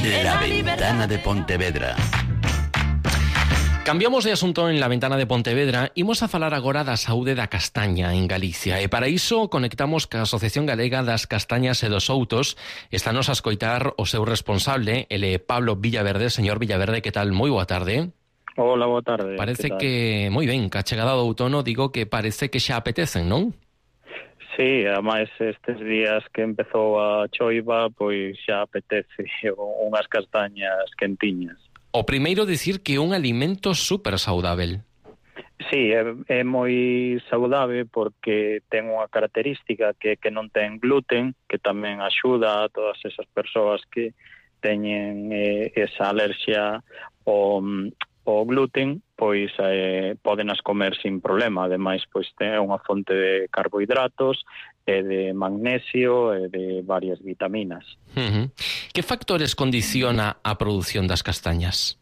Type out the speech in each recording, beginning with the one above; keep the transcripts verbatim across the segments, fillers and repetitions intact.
La Ventana de Pontevedra. Cambiamos de asunto en La Ventana de Pontevedra. Imos a falar agora da saúde da castaña en Galicia. E para iso conectamos ca Asociación Galega das Castañas e dos Outos. Estános a escoitar o seu responsable, ele é Pablo Villaverde. Señor Villaverde, que tal? Moi boa tarde. Hola, boa tarde. Parece que, moi ben, que a chegada do outono, digo que parece que xa apetecen, non? Sí, ademais estes días que empezou a choiva, pois xa apetece unhas castañas quentiñas. O primeiro dicir que é un alimento super saudável. Sí, é, é moi saudável porque ten unha característica que que non ten gluten, que tamén axuda a todas esas persoas que teñen eh, esa alerxia ao, ao gluten, pois eh, podenas comer sin problema. Ademais, pois ten unha fonte de carbohidratos, e de magnesio e de varias vitaminas. Uh-huh. Que factores condiciona a produción das castañas?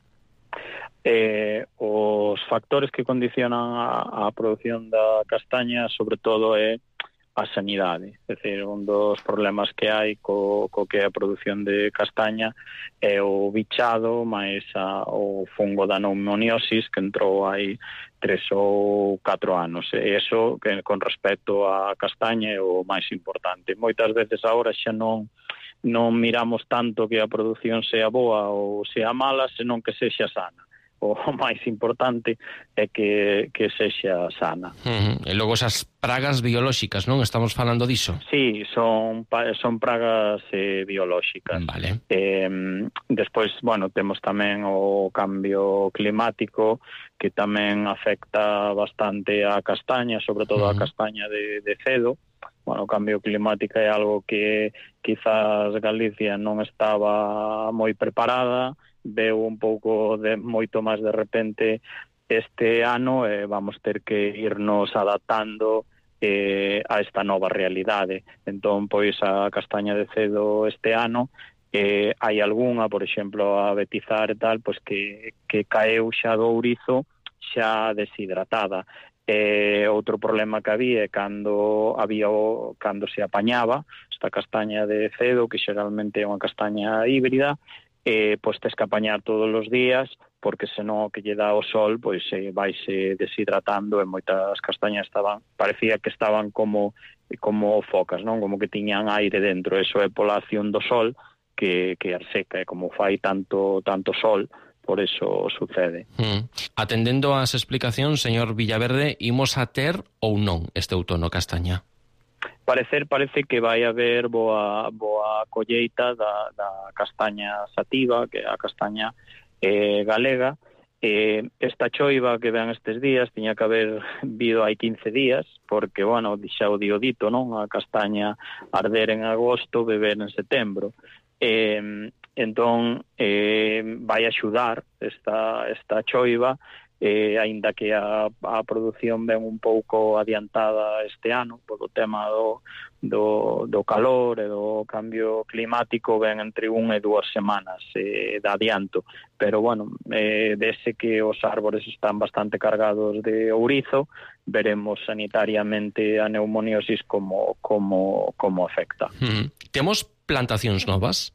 Eh, os factores que condicionan a, a produción da castaña, sobre todo, é a sanidade. É dicir, un dos problemas que hai co, co que é a produción de castaña é o bichado máis a, o fungo da pneumoniosis que entrou hai tres ou catro anos. E iso, que con respecto á castaña, é o máis importante. Moitas veces agora xa non non miramos tanto que a produción sea boa ou sea mala, senón que sexa sana. O máis importante é que, que sexa sana. Uh-huh. E logo esas pragas biolóxicas, non? Estamos falando diso? Sí, son, son pragas eh, biolóxicas. Vale. Eh, despois, bueno, temos tamén o cambio climático que tamén afecta bastante a castaña, sobre todo uh-huh. a castaña de, de cedo. Bueno, o cambio climático é algo que quizás Galicia non estaba moi preparada, veu un pouco de moito máis de repente este ano e vamos ter que irnos adaptando eh, a esta nova realidade. Entón, pois, a castaña de cedo este ano, eh, hai algunha, por exemplo, a betizar e tal, pois que, que caeu xa do ourizo xa deshidratada. Eh, outro problema que había é cando había o, cando se apañaba esta castaña de cedo, que xeralmente é unha castaña híbrida, eh, pois tes que apañar todos os días, porque senón o que lle dá o sol pois eh, vaise deshidratando, e moitas castañas estaban, parecía que estaban como como focas, non? Como que tiñan aire dentro. Eso é pola acción do sol que, que as seca, e como fai tanto tanto sol, por eso sucede. Mm. Atendendo ás explicacións, señor Villaverde, imos a ter ou non este outono castaña? Parecer parece que vai haber boa boa colleita da, da castaña sativa, que é a castaña eh, galega. Eh, esta choiva que ven estes días tiña que haber vido hai quince días, porque, bueno, xa o diodito, non? A castaña arder en agosto, beber en setembro. Eh, entón, eh, vai axudar esta, esta choiva, eh, aínda que a, a produción ven un pouco adiantada este ano polo tema do, do, do calor e do cambio climático, ven entre un e dúas semanas eh, de adianto, pero bueno, eh, dese que os árbores están bastante cargados de ourizo, veremos sanitariamente a pneumoniosis como, como, como afecta. Mm. Temos plantacións novas?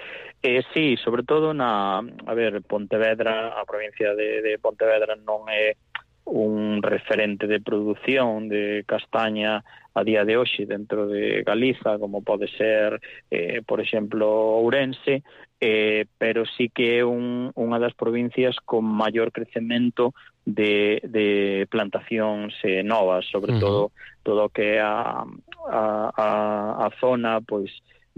Eh, sí, sobre todo na, a ver, Pontevedra, a provincia de, de Pontevedra non é un referente de produción de castaña a día de hoxe dentro de Galiza, como pode ser, eh, por exemplo, Ourense, eh, pero sí que é un, unha das provincias con maior crecemento de, de plantacións eh, novas, sobre uh-huh. todo todo o que é a, a, a, a zona, pois,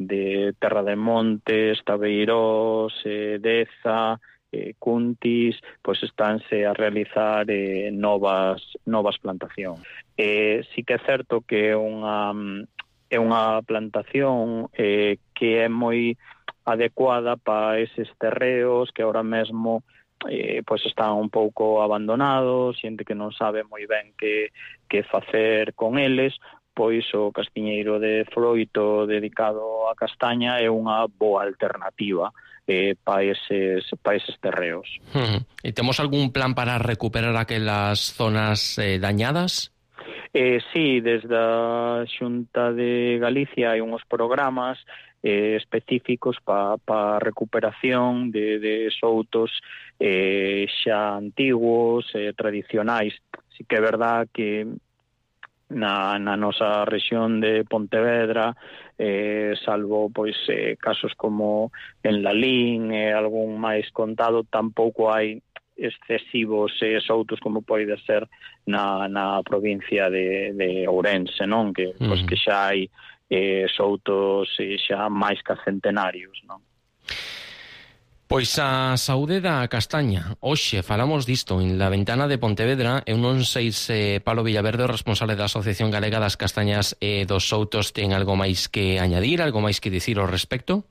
de Terra de Montes, Tabeirós, eh, Deza, eh, Cuntis, pois estánse a realizar eh, novas novas plantacións. Eh, sí que é certo que é unha é unha plantación eh, que é moi adecuada para eses terreos que ahora mesmo eh, pois están un pouco abandonados, xente que non sabe moi ben que, que facer con eles. Pois o castiñeiro de froito dedicado á castaña é unha boa alternativa eh, para eses, pa eses terreos. Uh-huh. E temos algún plan para recuperar aquelas zonas eh, dañadas? Eh, sí, desde a Xunta de Galicia hai uns programas eh, específicos para pa recuperación de, de soutos eh, xa antiguos, eh, tradicionais. Si que é verdad que na, na nosa rexión de Pontevedra, eh, salvo pois eh, casos como en Lalín e eh, algún máis contado, tampouco hai excesivos eh, soutos como pode ser na, na provincia de, de Ourense, non? Que, mm. pois, que xa hai eh, soutos eh, xa máis que centenarios, non? Pois a saúde da castaña. Hoxe falamos disto en La Ventana de Pontevedra. Eu non sei se Pablo Villaverde, responsable da Asociación Galega das Castañas e dos Soutos, ten algo máis que añadir, algo máis que dicir ao respecto?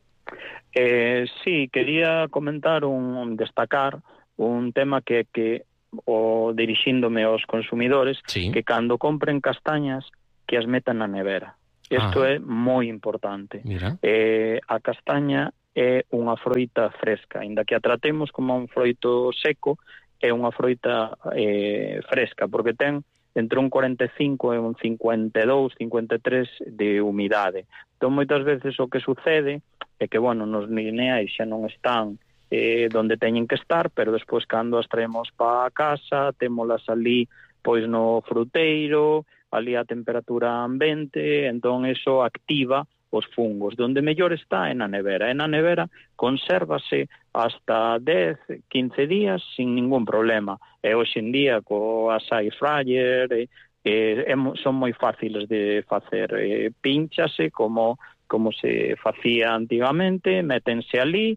Eh, sí, quería comentar un destacar un tema que, que o dirixíndome aos consumidores, sí, que cando compren castañas que as metan na nevera. Isto ah. é moi importante. Mira. Eh, a castaña é unha froita fresca, inda que a tratemos como un froito seco, é unha froita eh, fresca, porque ten entre un cuarenta e cinco e un cincuenta e dous, cincuenta e tres de humidade. Entón, moitas veces o que sucede é que, bueno, nos lineais xa non están eh, donde teñen que estar, pero despois cando as traemos para a casa, témolas ali pois no fruteiro, ali a temperatura ambiente, entón eso activa os fungos. Donde mellor está é na nevera. E na nevera consérvase hasta dez, quince días sin ningún problema. E hoxe en día coas air fryer e, e, son moi fáciles de facer. E, pínchase como, como se facía antigamente, métense ali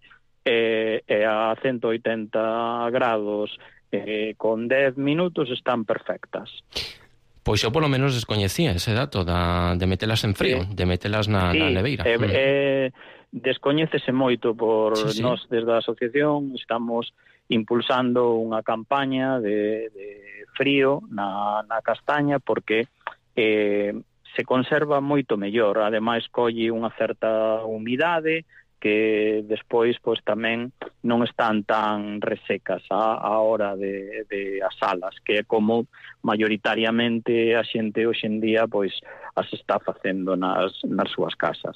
e, e a ciento oitenta grados e, con dez minutos están perfectas. Pois eu polo menos descoñecía ese dato da, de metelas en frío, sí, de metelas na, sí, na neveira. Eh, eh, descoñécese moito por sí, sí. Nós desde a asociación estamos impulsando unha campaña de, de frío na, na castaña porque eh, se conserva moito mellor, ademais colle unha certa humidade que despois pois tamén non están tan resecas a, a hora de, de asalas, que é como maioritariamente a xente hoxe en día pois as está facendo nas, nas súas casas.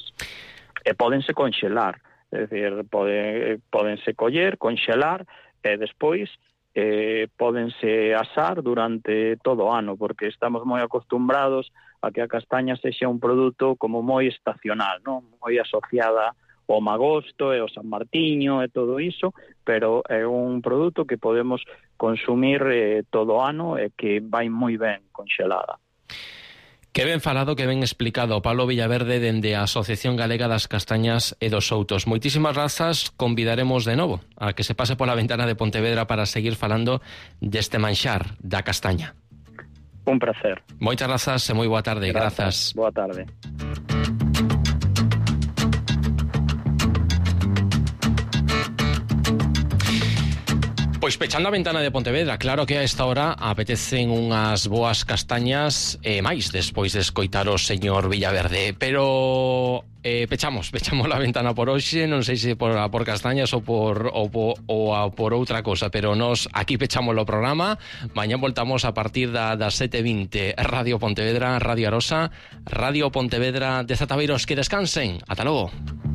E pódense conxelar, é dicir, pode, pódense coller, conxelar e despois eh, pódense asar durante todo o ano, porque estamos moi acostumbrados a que a castaña sexa un produto como moi estacional, non? Moi asociada o magosto e o San Martiño e todo iso, pero é un produto que podemos consumir eh, todo o ano e que vai moi ben conxelada. Que ben falado, que ben explicado Pablo Villaverde dende a Asociación Galega das Castañas e dos Soutos. Moitísimas grazas, convidaremos de novo a que se pase pola Ventana de Pontevedra para seguir falando deste manxar da castaña. Un placer. Moitas grazas e moi boa tarde. Grazas. Grazas. Boa tarde. Pois pechando a Ventana de Pontevedra, claro que a esta hora apetecen unhas boas castañas e máis despois de escoitar o señor Villaverde, pero eh, pechamos, pechamos a ventana por hoxe, non sei se por, por castañas ou por, ou, por, ou a, por outra cosa, pero nos aquí pechamos o programa. Mañán voltamos a partir da, das sete e vinte, Radio Pontevedra, Radio Arosa, Radio Pontevedra de Zataveiros. Que descansen, ata logo.